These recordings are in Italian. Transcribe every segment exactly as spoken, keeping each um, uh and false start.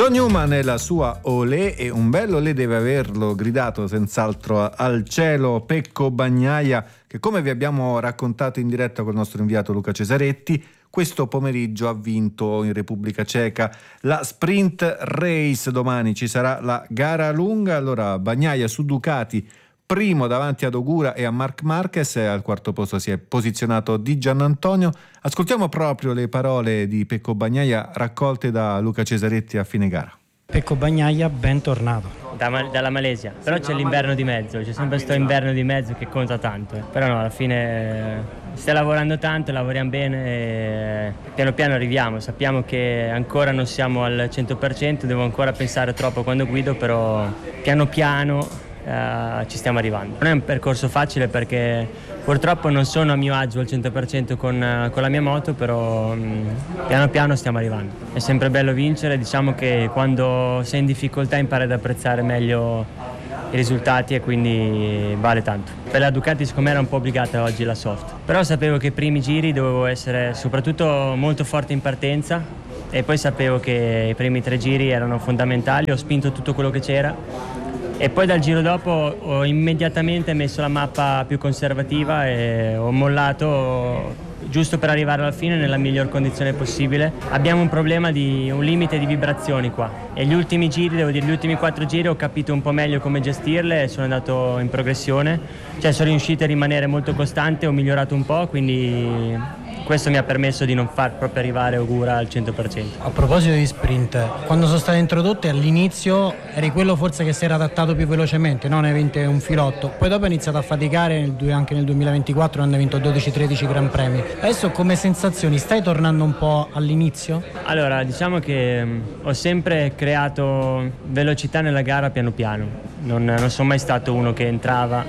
John Newman e la sua Olé, e un bello Olé deve averlo gridato senz'altro al cielo Pecco Bagnaia, che, come vi abbiamo raccontato in diretta col nostro inviato Luca Cesaretti, questo pomeriggio ha vinto in Repubblica Ceca la sprint race. Domani ci sarà la gara lunga. Allora Bagnaia su Ducati, primo davanti ad Ogura e a Marc Marquez, e al quarto posto si è posizionato Di Giannantonio. Ascoltiamo proprio le parole di Pecco Bagnaia raccolte da Luca Cesaretti a fine gara. Pecco Bagnaia, bentornato. Da, dalla Malesia, però c'è l'inverno di mezzo, c'è sempre questo inverno di mezzo che conta tanto, eh. Però no, alla fine stai lavorando tanto, lavoriamo bene e piano piano arriviamo. Sappiamo che ancora non siamo al cento per cento, devo ancora pensare troppo quando guido, però piano piano Uh, ci stiamo arrivando. Non è un percorso facile perché purtroppo non sono a mio agio al cento per cento con, uh, con la mia moto, però um, piano piano stiamo arrivando. È sempre bello vincere, diciamo che quando sei in difficoltà impari ad apprezzare meglio i risultati e quindi vale tanto. Per la Ducati secondo me era un po' obbligata oggi la soft, però sapevo che i primi giri dovevo essere soprattutto molto forte in partenza e poi sapevo che i primi tre giri erano fondamentali, ho spinto tutto quello che c'era. E poi dal giro dopo ho immediatamente messo la mappa più conservativa e ho mollato giusto per arrivare alla fine nella miglior condizione possibile. Abbiamo un problema di un limite di vibrazioni qua e gli ultimi giri, devo dire gli ultimi quattro giri ho capito un po' meglio come gestirle e sono andato in progressione, cioè sono riuscito a rimanere molto costante, ho migliorato un po', quindi questo mi ha permesso di non far proprio arrivare Ogura al cento per cento. A proposito di sprint, quando sono state introdotte all'inizio eri quello forse che si era adattato più velocemente, no? Ne hai vinte un filotto, poi dopo hai iniziato a faticare nel, anche nel duemilaventiquattro quando hai vinto dodici tredici Gran Premi. Adesso come sensazioni stai tornando un po' all'inizio? Allora diciamo che um, ho sempre creato velocità nella gara piano piano, non, non sono mai stato uno che entrava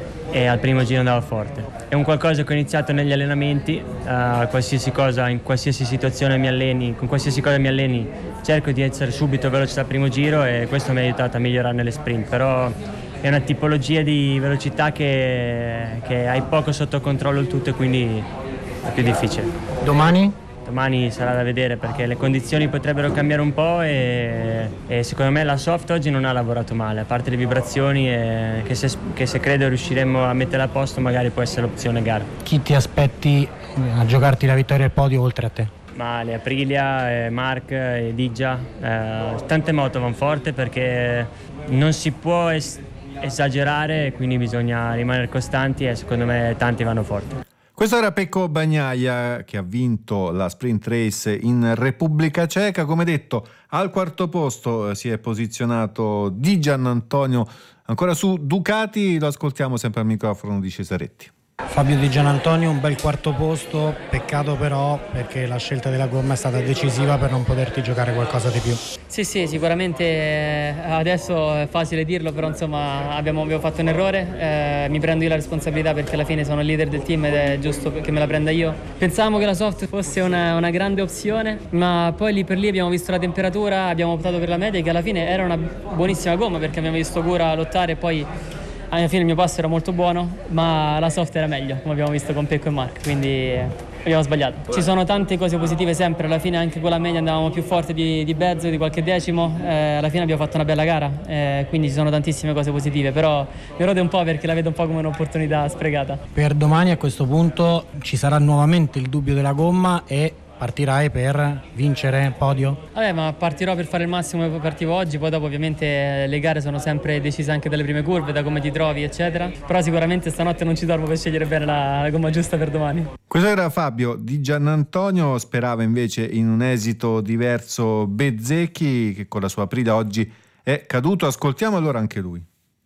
e al primo giro andava forte. È un qualcosa che ho iniziato negli allenamenti, uh, qualsiasi cosa, in qualsiasi situazione mi alleni, con qualsiasi cosa mi alleni, cerco di essere subito veloce al primo giro e questo mi ha aiutato a migliorare nelle sprint, però è una tipologia di velocità che, che hai poco sotto controllo il tutto e quindi è più difficile. Domani? Domani sarà da vedere perché le condizioni potrebbero cambiare un po' e, e secondo me la soft oggi non ha lavorato male, a parte le vibrazioni e che, se, che se credo riusciremo a metterla a posto magari può essere l'opzione gara. Chi ti aspetti a giocarti la vittoria al podio oltre a te? Ma le Aprilia, eh, Marc e Digia, eh, tante moto vanno forte perché non si può es- esagerare, quindi bisogna rimanere costanti e secondo me tanti vanno forte. Questo era Pecco Bagnaia che ha vinto la sprint race in Repubblica Ceca. Come detto, al quarto posto si è posizionato Di Giannantonio, ancora su Ducati. Lo ascoltiamo sempre al microfono di Cesaretti. Fabio Di Giannantonio, un bel quarto posto, peccato però perché la scelta della gomma è stata decisiva per non poterti giocare qualcosa di più. Sì, sì, sicuramente adesso è facile dirlo, però insomma abbiamo, abbiamo fatto un errore, eh, mi prendo io la responsabilità perché alla fine sono il leader del team ed è giusto che me la prenda io. Pensavamo che la soft fosse una, una grande opzione, ma poi lì per lì abbiamo visto la temperatura, abbiamo optato per la media che alla fine era una buonissima gomma perché abbiamo visto Ogura lottare e poi alla fine il mio passo era molto buono, ma la soft era meglio, come abbiamo visto con Pecco e Marc, quindi abbiamo sbagliato. Ci sono tante cose positive sempre, alla fine anche con la media andavamo più forti di, di Bezzo, di qualche decimo, eh, alla fine abbiamo fatto una bella gara, eh, quindi ci sono tantissime cose positive, però mi rode un po' perché la vedo un po' come un'opportunità sprecata. Per domani a questo punto ci sarà nuovamente il dubbio della gomma e partirai per vincere podio? Vabbè, ma partirò per fare il massimo che partivo oggi, poi dopo ovviamente le gare sono sempre decise anche dalle prime curve, da come ti trovi eccetera, però sicuramente stanotte non ci dormo per scegliere bene la, la gomma giusta per domani. Questo era Fabio. Di Giannantonio sperava invece in un esito diverso Bezzecchi, che con la sua Aprilia oggi è caduto. Ascoltiamo allora anche lui.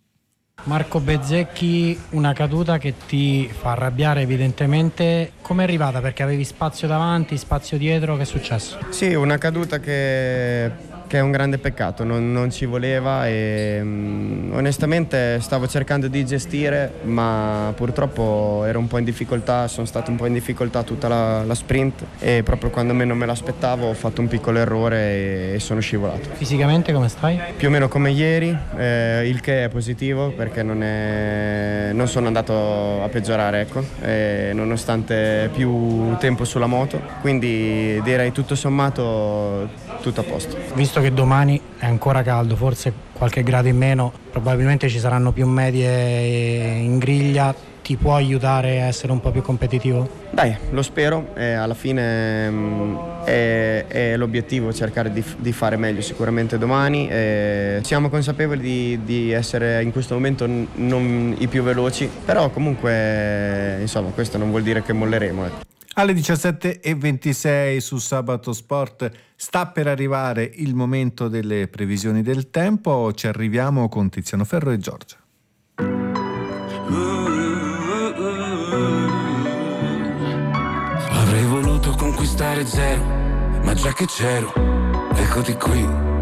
Marco Bezzecchi, una caduta che ti fa arrabbiare evidentemente. Come è arrivata? Perché avevi spazio davanti, spazio dietro, che è successo? Sì, una caduta che, che è un grande peccato, non, non ci voleva e um, onestamente stavo cercando di gestire, ma purtroppo ero un po' in difficoltà, sono stato un po' in difficoltà tutta la, la sprint e proprio quando meno me l'aspettavo ho fatto un piccolo errore e, e sono scivolato. Fisicamente come stai? Più o meno come ieri, eh, il che è positivo perché non, è, non sono andato a peggiorare, ecco, e nonostante più tempo sulla moto, quindi direi tutto sommato tutto a posto. Visto che domani è ancora caldo, forse qualche grado in meno, probabilmente ci saranno più medie in griglia. Ti può aiutare a essere un po' più competitivo? Dai, lo spero, e alla fine mh, è, è l'obiettivo cercare di, di fare meglio sicuramente domani. E siamo consapevoli di, di essere in questo momento n- non i più veloci, però comunque insomma questo non vuol dire che molleremo. Ecco. Alle diciassette e ventisei su Sabato Sport sta per arrivare il momento delle previsioni del tempo, ci arriviamo con Tiziano Ferro e Giorgia. Avrei voluto conquistare zero, ma già che c'ero, eccoti qui.